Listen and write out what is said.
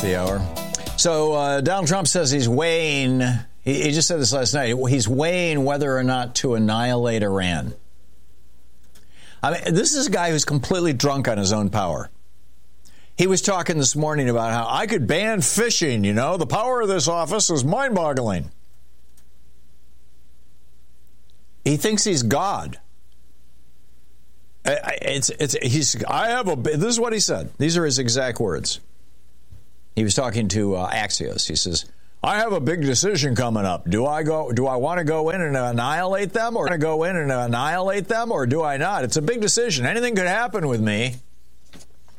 past the hour. So Donald Trump says he's weighing, he just said this last night, he's weighing whether or not to annihilate Iran. I mean, this is a guy who's completely drunk on his own power. He was talking this morning about how I could ban fishing, you know, the power of this office is mind-boggling. He thinks he's God. This is what he said. These are his exact words. He was talking to Axios. He says, I have a big decision coming up. Do I want to go in and annihilate them or do I not? It's a big decision. Anything could happen with me.